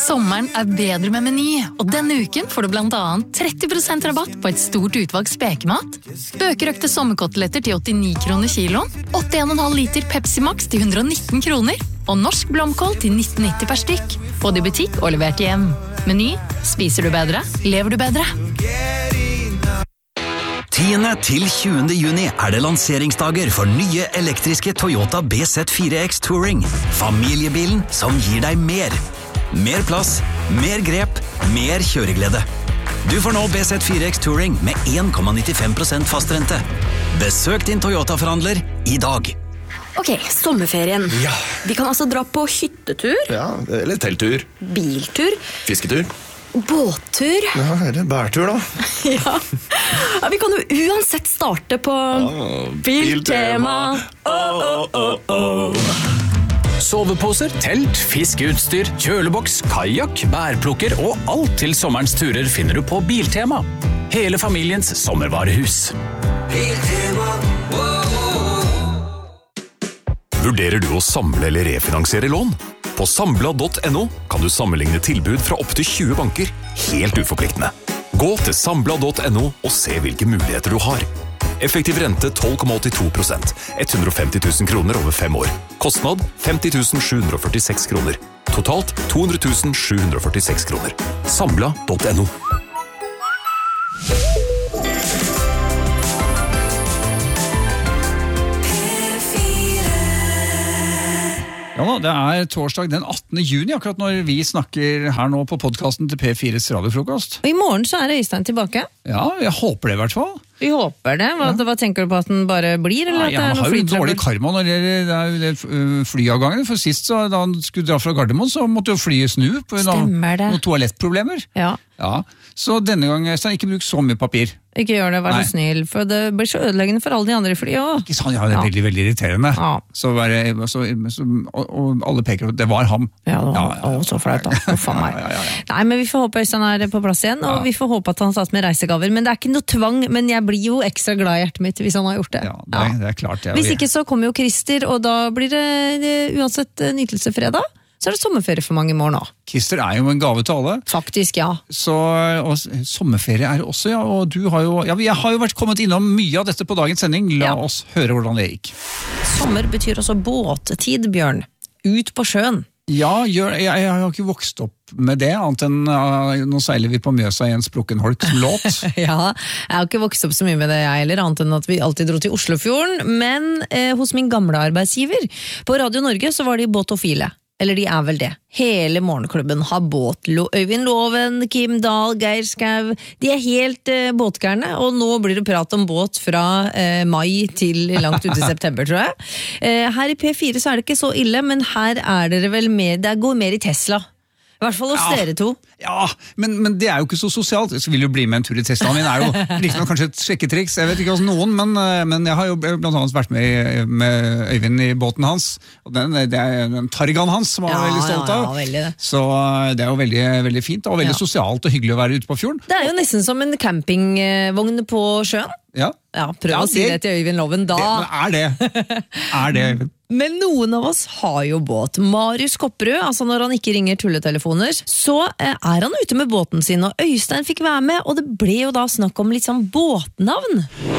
Sommeren bedre med Meny, og denne uken får du blant annet 30% rabatt på et stort utvalg spekemat, bøkerøkte sommerkoteletter til 89 kroner kiloen, 81,5 liter Pepsi Max til 119 kroner, og norsk blomkål til 19,90 per stykk. Både i butikk og levert hjem. Meny, spiser du bedre, lever du bedre. 10. til 20. juni det lanseringsdager for nye elektriske Toyota BZ4X Touring. Familiebilen som gir deg mer. Mer plass, mer grep, mer kjøreglede. Du får nå BZ4X Touring med 1,95% fastrente. Besøk din Toyota-forhandler i dag. Ok, sommerferien. Ja. Vi kan altså dra på hyttetur. Ja, eller telttur. Biltur. Fisketur. Båttur. Ja, eller bærtur da. Ja, vi kan jo uansett starte på Biltema. Soveposer, telt, fiskeutstyr, kjøleboks, kajak, bærplukker og alt til sommerens turer finner du på Biltema. Hele familiens sommervarehus. Biltema. Vurderer du å samle eller refinansiere lån? På Sambla.no kan du sammenligne tilbud fra opp til 20 banker, helt uforpliktende. Gå til Sambla.no og se hvilke muligheter du har. Effektiv rente 12,82%, 150 000 kroner over 5 år. Kostnad 50 746 kroner. Totalt 200 746 kroner. Sambla.no. Ja da, det torsdag den 18. juni, akkurat når vi snakker her nå på podcasten til P4s radiofrokost. Og i morgen så det Øystein tilbake. Ja, jeg håper det i hvert fall. Vi håper det. Hva tenker du på, at den bare blir? Eller Ja, at han har jo flytrøbbel? dårlig karma når det flyavgangen. For sist, da han skulle dra fra Gardermoen, så måtte jo flyet snu på noen toalettproblemer. Ja. Ja, så denne gang, Øystein, ikke bruk så mye papir. Ikke gjør det, vær så snill, for det blir så ødeleggende for alle de andre i flyet også. Ikke sant, ja, det veldig, veldig irriterende. Ja. Og alle peker på at det var ham. Ja, så flaut da. Faen meg. Nei, men vi får håpe Øystein på plass igjen, og vi får håpe at han har tatt med reisegaver. Men det ikke noe tvang, men jeg blir jo ekstra glad i hjertet mitt hvis han har gjort det. Ja, det klart. Hvis ikke så kommer jo Christer, og da blir det uansett nytelsefredag. Så det sommerferie for mange i morgen også. Christer jo en gave til alle. Faktisk, ja. Og sommerferie det også, ja. Og du har jo, jeg har jo kommet innom mye av dette på dagens sending. La oss høre hvordan det gikk. Sommer betyr også båttid, Bjørn. Ut på sjøen. Ja, jeg har jo ikke vokst opp med det, annet enn nå seiler vi på Mjøsa i en Sprukkenholks låt. Ja, jeg har ikke vokst opp så mye med det jeg heller, annet enn at vi alltid dro til Oslofjorden, men hos min gamle arbeidsgiver på Radio Norge så var de båtofile. Eller de vel det. Hele morgenklubben har båt. Øyvind Loven, Kim Dahl, Geir Skau. De helt båtgærne, og nå blir det prat om båt fra mai til langt ut i september, tror jeg. Her i P4 så det ikke så ille, men her dere vel mer, det går mer i Tesla. I hvert fall hos dere to. Ja, men det jo ikke så sosialt. Så vil jo bli med en tur i Teslaen min. Jo liksom kanskje et sjekketriks. Jeg vet ikke hos noen, men jeg har jo blant annet vært med Øyvind i båten hans. Og det en Targan hans som han veldig stolt av. Ja, veldig det. Så det jo veldig, veldig fint og veldig sosialt og hyggelig å være ute på fjorden. Det jo nesten som en campingvogn på sjøen. Ja, prøv å si det til Øyvind Loven da. Det, Øyvind. Men noen av oss har jo båt. Marius Kopperud, altså når han ikke ringer tulletelefoner, så han ute med båten sin, og Øystein fikk være med, og det ble jo da snakk om litt sånn båtnavn.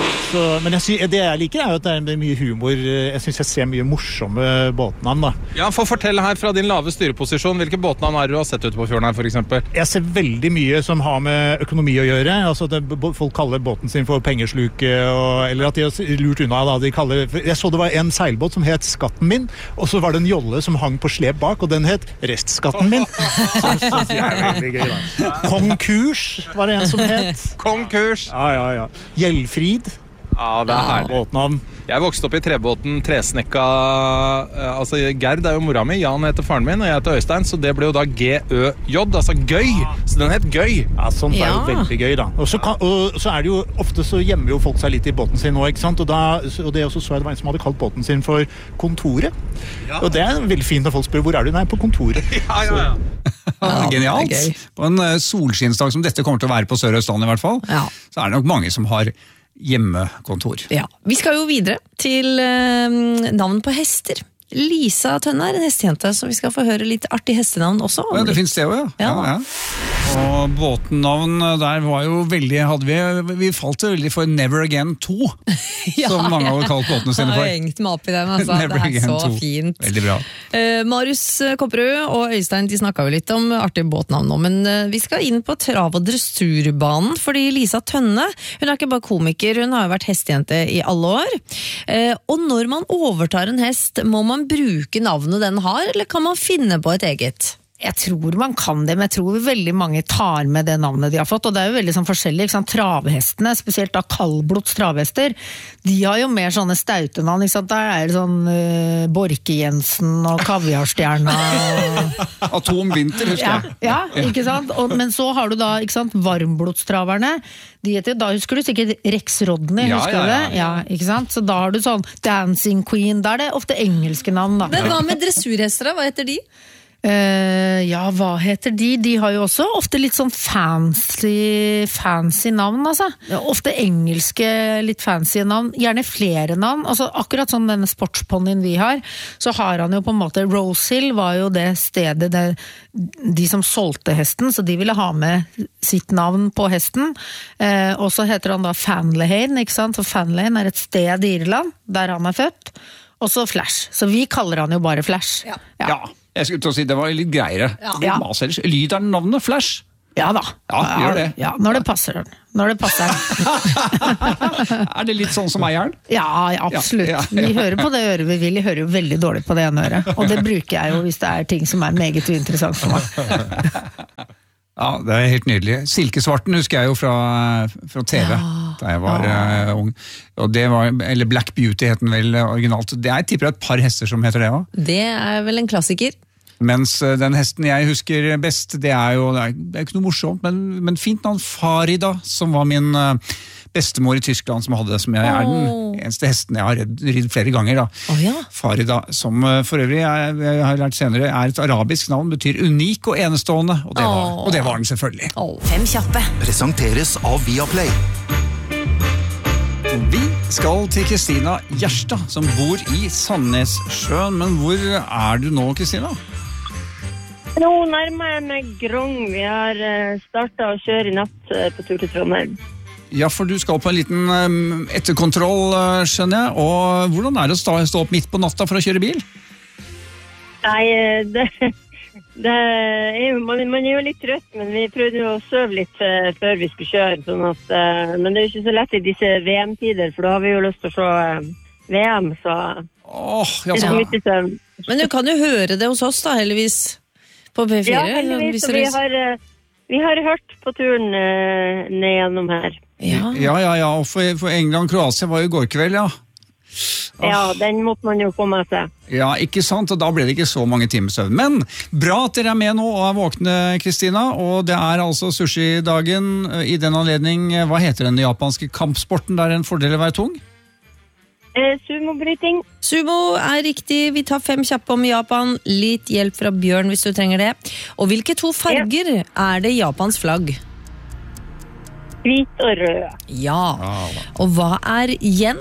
Men det jeg liker jo at det mye humor. Jeg synes jeg ser mye morsomme båtnavn da. Ja, for fortell her fra din lave styreposisjon, hvilke båtnavn du har sett ute på fjorden her for eksempel? Jeg ser veldig mye som har med økonomi å gjøre. Altså folk kaller båten sin for pengesluk, eller at de har lurt unna da. Jeg så det var en seilbåt som het Skatten min, og så var det en jolle som hang på slep bak, og den het Restskatten min. Så det veldig gøy da. Konkurs var det en som het. Konkurs! Ja. Gjeldfrid. Ja, det herlig. Båtnavn. Jeg vokste opp i trebåten Tresnekka, altså Gerd jo mora mi, Jan heter faren min, og jeg heter Øystein, så det ble jo da G-Ø-J, altså gøy, så den het Gøy. Ja, sånt jo veldig gøy da. Og så det jo, ofte så gjemmer jo folk seg litt i båten sin nå, ikke sant? Og det også så jeg det var en som hadde kalt båten sin for Kontoret. Ja. Og det veldig fint når folk spør, hvor du? Nei, på Kontoret. Ja. Genialt. På en solskinnsdag som dette kommer til å være på Sør-Østlandet i hvert fall, så det nok mange som har hjemmekontor. Ja, vi skal jo videre til navn på hester. Lisa Tønne en hestejente, så vi skal få høre litt artig hestenavn også. Ja, det finnes det også, ja. Og båtnavn, der var jo veldig, vi falt veldig for Never Again 2, som mange har kalt båtene sine for. Jeg har hengt meg opp i dem, altså. Det så 2. Fint. Veldig bra. Marius Kopperud og Øystein, de snakket jo litt om artige båtnavn nå, men vi skal inn på trav- og dressurbanen, fordi Lisa Tønne, hun er ikke bare komiker, hun har jo vært hestejente i alle år. Og når man overtar en hest, må man bruke navnet den har, eller kan man finne på et eget? Jeg tror man kan det, men jeg tror veldig mange tar med det navnet de har fått, og det er jo veldig sånn forskjellig, ikke sant? Travhestene, spesielt da kaldblods travhester, de har jo mer sånne stautenavn, ikke sant? Der er det sånn Borke Jensen og Kaviarstjerna Atomvinter, husker jeg. Ja, ikke sant? Men så har du da, ikke sant, varmblodstraverne, de heter, da husker du sikkert Rex Rodney, husker du det? Ja, ikke sant? Så da har du sånn Dancing Queen, da er det ofte engelske navn da. Men hva med dressurhester da? Hva heter de? Ja, hva heter de? De har jo også ofte litt sånn fancy navn, altså. Ofte engelske, litt fancy navn, gjerne flere navn. Altså, akkurat som denne sportsponnien vi har, så har han jo på en måte, Rosehill var jo det stedet der de som solgte hesten, så de ville ha med sitt navn på hesten. Og så heter han da Fanlehane, ikke sant? For Fanlehane er et sted i Irland, der han er født. Og så Flash. Så vi kaller han jo bare Flash. Ja. Jeg skulle til å si, det var litt greiere. Ja. Lyder den navnet Flash? Ja da. Ja, gjør det. Ja, når det passer den. Når det passer den. Er det litt sånn som eieren? Ja, absolutt. Ja. Vi hører på det øret vi vil, jeg hører jo veldig dårlig på det ene øret. Og det bruker jeg jo hvis det er ting som er meget uinteressant for meg. Ja, det er helt nydelig. Silkesvarten husker jeg jo fra TV, da jeg var ung. Og det var, eller Black Beauty het den vel originalt. Jeg tipper et par hester som heter det også. Det er vel en klassiker. Mens den hesten jeg husker best, det er jo ikke noe morsomt, men fint navn, Farida, som var min bestemor i Tyskland som hadde det, som jeg er den eneste hesten jeg har ridd flere ganger. Da. Farida, som for øvrig, jeg har lært senere, er et arabisk navn, betyr unik og enestående, og det var den selvfølgelig. 5 kjappe. Presenteres av Viaplay. Vi skal til Kristina Gjerstad, som bor i Sandnessjøen, men hvor er du nå, Kristina? Nå nærmer jeg meg Grong. Vi har startet å kjøre i natt på tur til Trondheim. Ja, for du skal på en liten etterkontroll, skjønner jeg. Og hvordan er det å stå opp midt på natta for å kjøre bil? Nei, det er jo, man er jo litt trøtt, men vi prøvde å sove litt før vi skulle kjøre. Sånn at, men det er jo ikke så lett i disse VM-tider, for da har vi jo lyst til å se VM, så det er så mye søvn. Men du kan jo høre det hos oss da, heldigvis. På P4? Ja, heldigvis. Vi har hørt på turen ned gjennom her. Ja, for England-Kroatia var jo i går kveld, ja. Ja, den måtte man jo få med seg. Ja, ikke sant, og da ble det ikke så mange timer søvn. Men bra at dere er med nå og er våkne, Kristina, og det er altså sushi-dagen i den anledning. Hva heter den japanske kampsporten der en fordel å være tung? Sumobryting. Sumo er riktig. Vi tar 5 kjappe om Japan. Litt hjelp fra Bjørn hvis du trenger det. Og hvilke 2 farger er det i Japans flagg? Hvit og rød. Ja. Og hva er yen?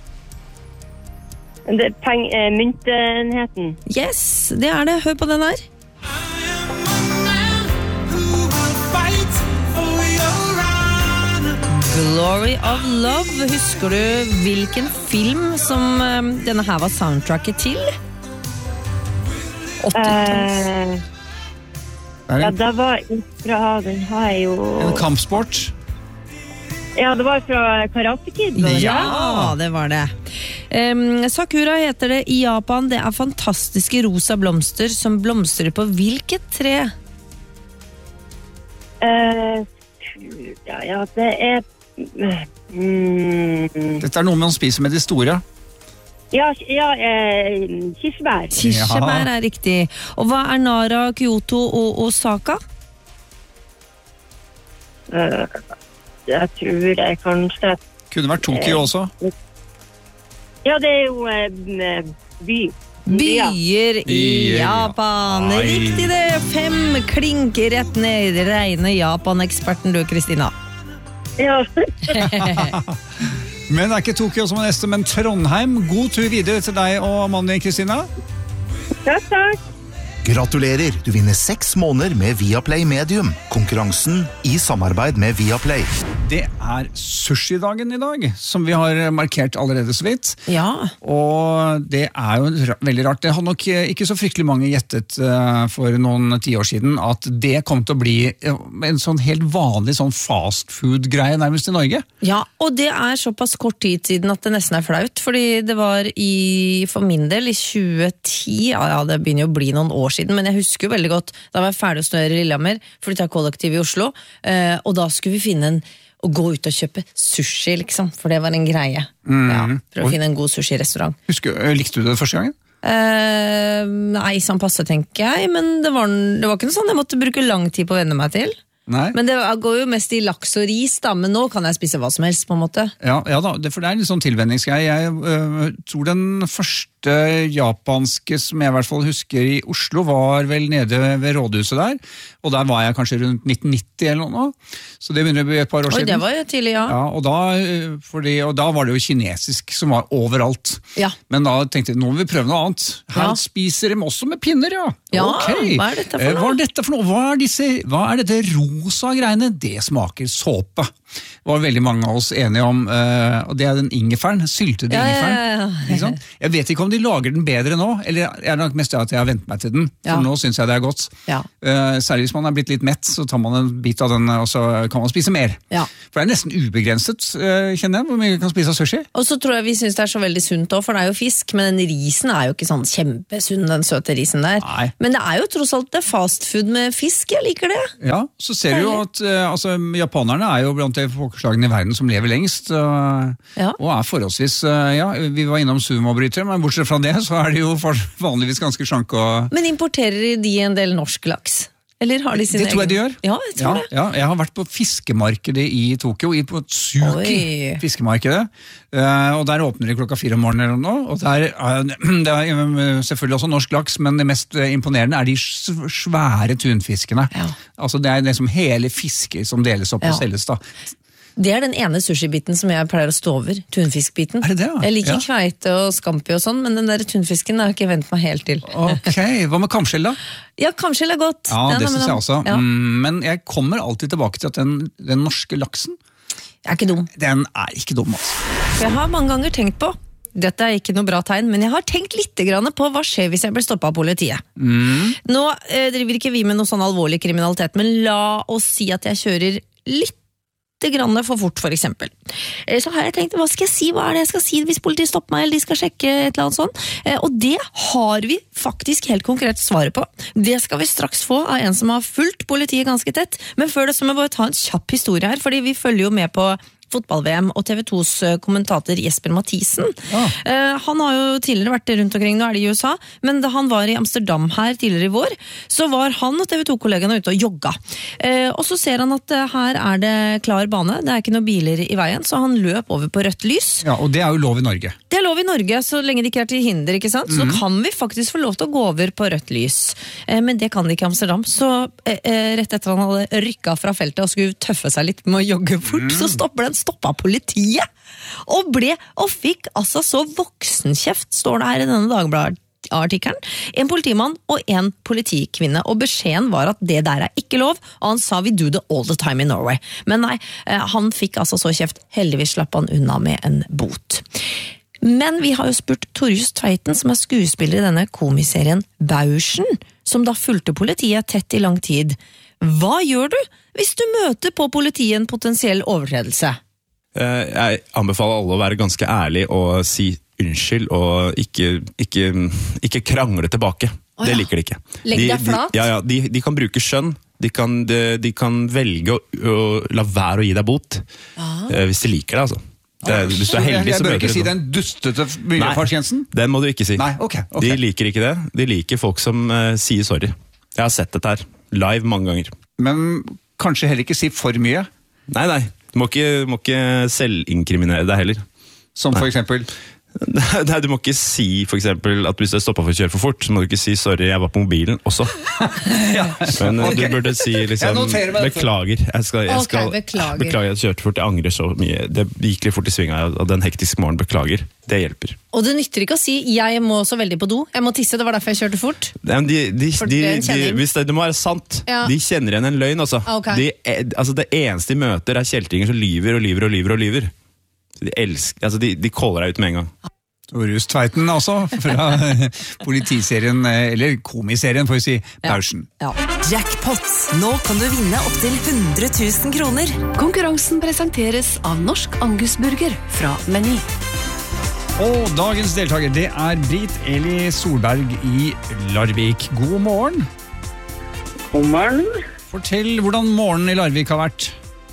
Det er myntenheten. Yes, det er det. Hør på den her. Glory of Love. Husker du hvilken film som denne her var soundtracket til? 80-talls. Ja, det var fra, den har jeg jo... En kampsport? Ja, det var fra Karate Kid. Ja, det var det. Sakura heter det i Japan. Det er fantastiske rosa blomster som blomstrer på hvilket tre? Ja, det er... Dette er noe man spiser med de store. Ja, kirsebær. Kirsebær er riktig. Og hva er Nara, Kyoto og Osaka? Jeg tror jeg kanskje... Kunne vært Tokyo også. Ja, det er jo by. Byer i Japan. Riktig det! 5 klink rett ned. Reine Japan-eksperten du, Kristina. Ja. Men det ikke Tokyo som neste, men Trondheim. God tur videre til deg og Manny, Kristina. Takk. Gratulerer, du vinner 6 måneder med Viaplay Medium. Konkurransen i samarbeid med Viaplay. Det sushidagen i dag, som vi har markert allerede så vidt. Ja. Og det jo veldig rart. Det hadde nok ikke så fryktelig mange gjettet for noen 10 år siden at det kom til å bli en sånn helt vanlig sånn fast food-greie nærmest i Norge. Ja, og det såpass kort tid siden at det nesten flaut, fordi det var for min del i 2010, ja det begynner jo å bli noen år siden, men jeg husker jo veldig godt, da var jeg ferdig å studere i Lillehammer, flyttet kollektiv i Oslo, og da skulle vi finne å gå ut og kjøpe sushi, liksom, for det var en greie. Ja, for å finne en god sushi-restaurant. Likte du det første gangen? Nei, sånn passe tenker jeg, men det var ikke noe sånn jeg måtte bruke lang tid på å venne meg til. Nei. Men det går jo mest i laks og ris da, men nå kan jeg spise hva som helst på en måte. Ja da, for det en litt sånn tilvenningsgreie. Jeg tror den første japanske som jeg i hvert fall husker i Oslo var vel nede ved rådhuset der, og der var jeg kanskje rundt 1990 eller noe, så det begynner å bli et par år siden. Oi, det var jo tidlig, ja. Og da var det jo kinesisk som var overalt. Ja. Men da tenkte jeg, nå må vi prøve noe annet. Her spiser de også med pinner, ja. Ja, okay. Hva dette for noe? Hva dette for noe? Hva dette rosa greiene? Det smaker såpe. Det var veldig mange av oss enige om, og det den ingefæren, syltede ingefæren. Ja. Jeg vet ikke om de lager den bedre nå, eller det nok mest at jeg har ventet meg til den, for nå synes jeg det godt. Ja. Særlig hvis man blitt litt mett, så tar man en bit av den, og så kan man spise mer. Ja. For det nesten ubegrenset, kjenner jeg, hvor mye kan spise av sushi. Og så tror jeg vi synes det så veldig sunt også, for det jo fisk, men den risen jo ikke sånn kjempesunn, den søte risen der. Nei. Men det jo tross alt det fast food med fisk, jeg liker det. Ja, så ser du jo at japanerne jo blant de folkeslagene i verden som lever lengst, og forholdsvis, vi var innom sumobrytere, men bortsett fra det, så det jo vanligvis ganske slanke. Men importerer de en del norsk laks? Eller har de sin egen? Det tror jeg de gjør. Ja, jeg tror det. Ja, jeg har vært på fiskemarkedet i Tokyo, på Tsuki fiskemarkedet, og der åpner de klokka 4 om morgenen eller noe, og det selvfølgelig også norsk laks, men det mest imponerende de svære tunfiskene. Ja. Altså det det som hele fisker som deles opp og selges da. Det den ene sushibiten som jeg pleier å stå over, tunfiskbiten. Det? Jeg liker kveite og scampi og sånn, men den der tunfisken har jeg ikke vent meg helt til. Ok, hva med kamskjell da? Ja, kamskjell godt. Ja, det synes jeg også. Ja. Men jeg kommer alltid tilbake til at den norske laksen, ikke dum. Den ikke dum, altså. Jeg har mange ganger tenkt på, dette ikke noe bra tegn, men jeg har tenkt litt på hva skjer hvis jeg blir stoppet av politiet. Nå driver ikke vi med noe sånn alvorlig kriminalitet, men la oss si at jeg kjører litt grann for fort, for eksempel. Så har jeg tenkt, hva skal jeg si? Hva det jeg skal si hvis politiet stopper meg, eller de skal sjekke et eller annet sånt? Og det har vi faktisk helt konkret svaret på. Det skal vi straks få av en som har fulgt politiet ganske tett. Men før det så må jeg bare ta en kjapp historie her, fordi vi følger jo med på fotball-VM og TV 2s kommentator Jesper Mathisen. Han har jo tidligere vært rundt omkring, nå det i USA, men da han var i Amsterdam her tidligere i vår, så var han og TV 2-kollegene ute og jogga. Og så ser han at her det klar bane, det ikke noen biler i veien, så han løp over på rødt lys. Ja, og det jo lov i Norge. Det lov i Norge, så lenge det ikke til hinder, ikke sant? Så kan vi faktisk få lov til å gå over på rødt lys. Men det kan de ikke i Amsterdam, så rett etter han hadde rykket fra feltet og skulle tøffe seg litt med å jogge fort, så stoppa politiet, og fikk altså så voksenkjeft, står det her i denne Dagbladet-artikkelen. En politimann og en politikvinne, og beskjeden var at det der ikke lov, og han sa we do the all the time in Norway. Men nei, han fikk altså så kjeft, heldigvis slapp han unna med en bot. Men vi har jo spurt Torjus Tveiten, som skuespiller i denne komiserien Baursen, som da fulgte politiet tett i lang tid. Hva gjør du hvis du møter på politiet en potensiell overtredelse? Jeg anbefaler alle å være ganske ærlig og si unnskyld og ikke krangle tilbake. Det liker de ikke. Legg deg flat? De kan bruke skjønn. De kan velge å la være å gi deg bot hvis de liker det, altså. Hvis du heldig, jeg bør ikke si den dustete miljøfartjenesten? Den må du ikke si. Nei, okay. De liker ikke det. De liker folk som sier sorry. Jeg har sett dette her live mange ganger. Men kanskje heller ikke si for mye? Nei. Du må ikke selvinkriminere deg heller. Som for eksempel? Nei, du må ikke si for eksempel at hvis du stoppet for å kjøre for fort, så må du ikke si sorry, jeg var på mobilen også. Men du burde si liksom, beklager. Jeg skal beklager at jeg kjørte fort, jeg angrer så mye. Det gikk litt fort i svinga, og den hektiske morgen beklager. Det hjelper. Og det nytter ikke å si jeg må så veldig på do, jeg må tisse, det var derfor jeg kjørte fort. Hvis det må være sant, de kjenner igjen en løgn også. Okay. Det eneste de møter er kjeltringer som lyver. De caller deg ut med en gang. Torjus Tveiten også, fra politiserien, eller komiserien, får vi si, Pausen. Jackpot. Nå kan du vinne opp til 100 000 kroner. Konkurransen presenteres av Norsk Angusburger fra Meny. Og dagens deltaker, det er Britt Eli Solberg i Larvik. God morgen. God morgen. Fortell hvordan morgenen i Larvik har vært.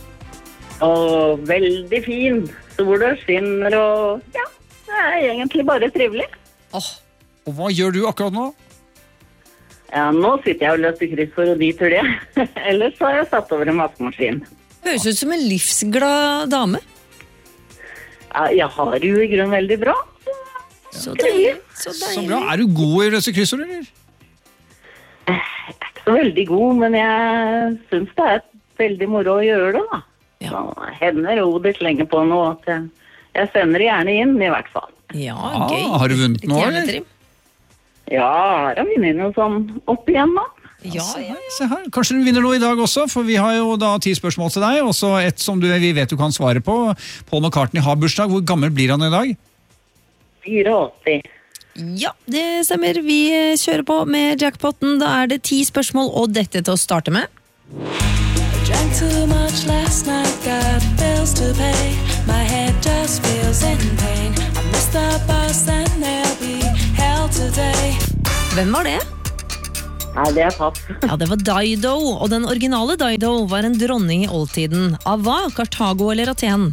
Veldig fin. Solen skinner og det er egentlig bare trivelig. Og hva gjør du akkurat nå? Ja, nå sitter jeg og løser kryssord og dit til det. Ellers så har jeg satt over en vaskemaskin. Høres ut som en livsglad dame. Ja, jeg har jo i grunnen veldig bra. Så deilig. Så bra. Er du god i å løse kryssord, eller? Jeg er ikke så veldig god, men jeg synes det er veldig moro å gjøre det da. Så hender hodet slenger på noe at jeg sender det gjerne inn i hvert fall. Ja, gøy. Har du vunnet nå, eller? Ja, her har vi vunnet noe sånn opp igjen da. Se her. Kanskje du vinner noe i dag også, for vi har jo da 10 spørsmål til deg, og så et som vi vet du kan svare på. Paul McCartney har bursdag. Hvor gammel blir han i dag? 84. Ja, det stemmer. Vi kjører på med jackpotten. Da er det 10 spørsmål, og dette til å starte med. Drank too much last night, got bills to pay. My head just feels in pain. I missed the bus and there'll be hell today. Hvem var det? Nei, det er pass. Ja, det var Dido, og den originale Dido var en dronning i oldtiden. Av hva? Kartago eller Aten?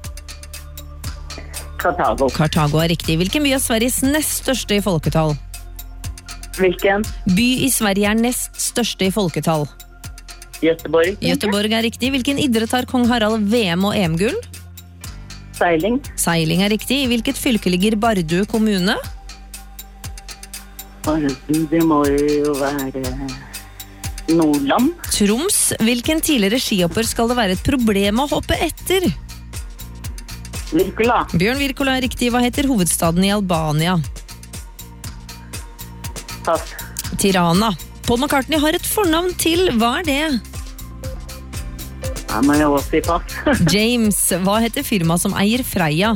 Kartago. Kartago er riktig. Hvilken by er Sveriges nest største i folketall? Hvilken? By i Sverige er nest største i folketall. Göteborg. Göteborg er riktig. Hvilken idrett har kong Harald VM og EM-gull? Seiling. Seiling er riktig. I hvilket fylke ligger Bardu kommune? Det må jo være Nordland. Troms. Hvilken tidligere skihopper skal det være et problem å hoppe etter? Virkola. Bjørn Virkola er riktig. Hva heter hovedstaden i Albania? Pass. Tirana. Paul McCartney har et fornavn til. Hva er det? Ja, men jeg også si pass. James. Hva heter firmaet som eier Freia?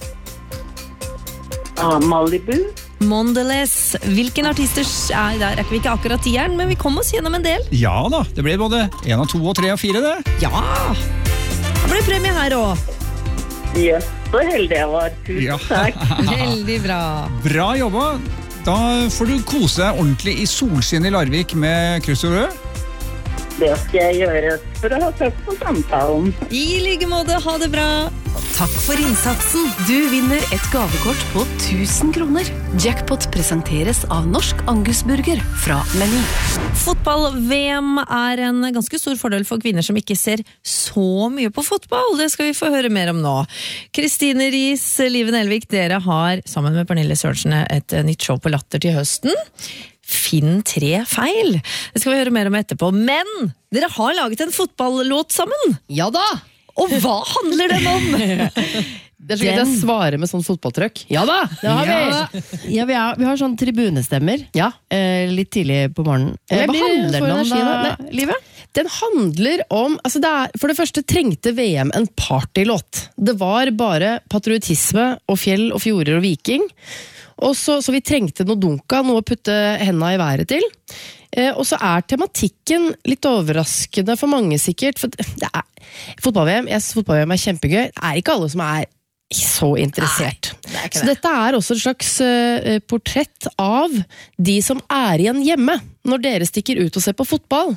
Malibu. Mondelez. Hvilken artister der er vi ikke akkurat 10-eren, men vi kom oss gjennom en del. Ja da, det ble både 1, 2, 3 og 4 det. Ja, det ble premie her også. Yes, så heldig jeg var. Tusen takk. Veldig bra. Bra jobba. Da får du kose deg ordentlig i solskinn i Larvik med kryssord. Det skal jeg gjøre for å ha takk på samtalen. I like måte, ha det bra. Takk for innsatsen. Du vinner et gavekort på 1000 kroner. Jackpot presenteres av Norsk Angusburger fra Meny. Fotball-VM er en ganske stor fordel for kvinner som ikke ser så mye på fotball. Det skal vi få høre mer om nå. Kristine Riis, Live Nelvik, dere har sammen med Pernille Sørensen et nytt show på Latter til høsten. Finn 3 feil. Det skal vi høre mer om etterpå. Men dere har laget en fotballåt sammen. Ja da! Og hva handler den om? Det er så gøy å svare med sånn fotballtrøkk. Ja da, det har vi! Ja, vi har sånn tribunestemmer. Ja. Litt tidlig på morgenen. Hva handler den om da, Livet? Den handler om, for det første trengte VM en partylåt. Det var bare patriotisme og fjell og fjorder og viking. Og så vi trengte noe dunka, noe å putte hendene i været til. Og så er tematikken litt overraskende for mange sikkert, for det er fotball-VM er kjempegøy. Det er ikke alle som er så interessert. Nei, så dette er også et slags portrett av de som er igjen hjemme når dere stikker ut og ser på fotball.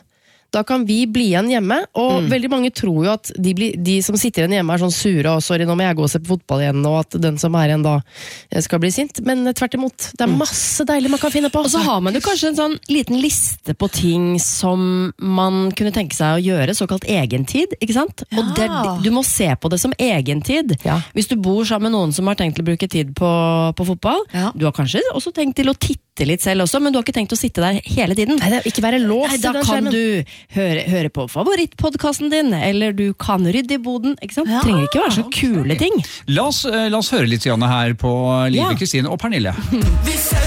Da kan vi bli igjen hjemme, og veldig mange tror jo at de som sitter igjen hjemme er sånn sure, og sorry, nå må jeg gå og se på fotball igjen, og at den som er igjen da skal bli sint. Men tvert imot, det er masse deilig man kan finne på. Og så har man jo kanskje en sånn liten liste på ting som man kunne tenke seg å gjøre, såkalt egentid, ikke sant? Og du må se på det som egentid. Hvis du bor sammen med noen som har tenkt til å bruke tid på fotball, du har kanskje også tenkt til å titte litt selv også, men du har ikke tenkt å sitte der hele tiden. Nei, det er ikke være låst. Nei, da kan du høre på favorittpodcasten din, eller du kan rydde i boden, ikke sant? Det trenger ikke være så kule ting. La oss høre litt her på Live, Kristine og Pernille.